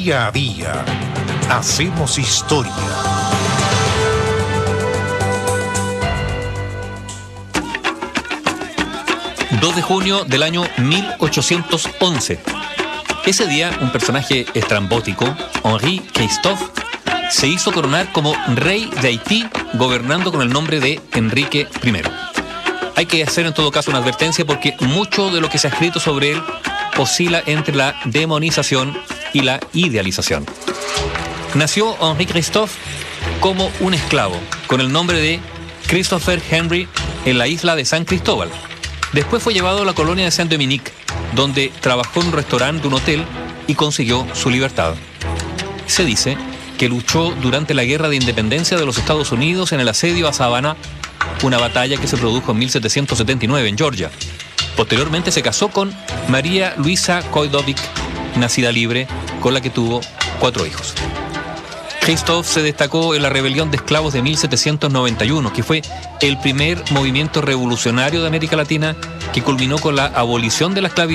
Día a día hacemos historia. De junio del año 1811. Ese día, un personaje estrambótico, Henri Christophe, se hizo coronar como rey de Haití, gobernando con el nombre de Enrique I. Hay que hacer en todo caso una advertencia porque mucho de lo que se ha escrito sobre él oscila entre la demonización y la idealización. Nació Henri Christophe como un esclavo, con el nombre de Christopher Henry, en la isla de San Cristóbal. Después fue llevado a la colonia de Saint-Dominique, donde trabajó en un restaurante de un hotel y consiguió su libertad. Se dice que luchó durante la Guerra de Independencia de los Estados Unidos en el asedio a Savannah, una batalla que se produjo en 1779 en Georgia. Posteriormente se casó con María Luisa Koidovic, nacida libre, con la que tuvo 4 hijos. Christophe se destacó en la rebelión de esclavos de 1791, que fue el primer movimiento revolucionario de América Latina que culminó con la abolición de la esclavitud